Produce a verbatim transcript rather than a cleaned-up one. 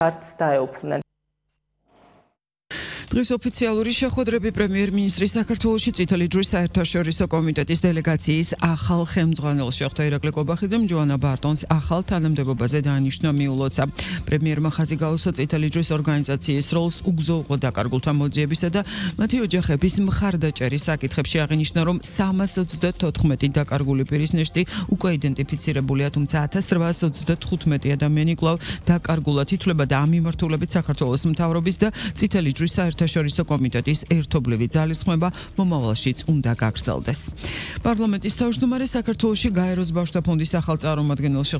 არც დაეუფლნენ. დღეს ოფიციალური შეხვედრები პრემიერ-მინისტრის საქართველოში წითელი ჯვრის საერთაშორისო კომიტეტის დელეგაციის ახალ ხელმძღვანელს შეხვდა ირაკლი კობახიძემ ჯოანა ბარტონს ახალ თანამდებობაზე დაანიშნა მიულოცა. პრემიერმა ხაზი გაუსვა წითელი ჯვრის ორგანიზაციის როლს უგზო დაკარგულთა მოძიებისა და მათი ოჯახების მხარდაჭერის საკითხებში აღინიშნა, რომ სამას ოცდათოთხმეტი დაკარგული პირის ნეშტი უკვე იდენტიფიცირებულია, თუმცა ათას რვაას ოცდათხუთმეტი ადამიანი კვლავ დაკარგულად ითვლება და ამ მიმართულებით საქართველოს მთავრობის და წითელი ჯვრის საერთაშორისო კომიტეტის ერთობლივი ძალისხმევა მომავალშიც უნდა გაგრძელდეს. პარლამენტის თავმჯდომარე საქართველოში გაეროს ბავშვთა ფონდის ახალ წარმომადგენელს